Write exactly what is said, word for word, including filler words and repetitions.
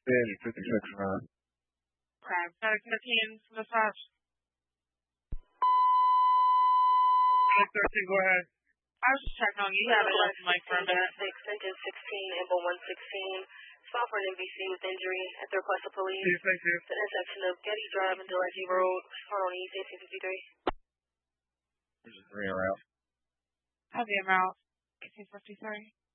Benny, fifty-six nine. Crime Medic fifteen, massage. Medic thirteen, go ahead. I was just checking on you. You have it open mic for a minute. six, engine sixteen, Amble one sixteen. File for an N B C with injury at the request of police. Yes, thank you. The intersection of Getty Drive and Delancey Road. Respond on East eighteen fifty-three. There's a three around. Have the amount. eighteen fifty-three.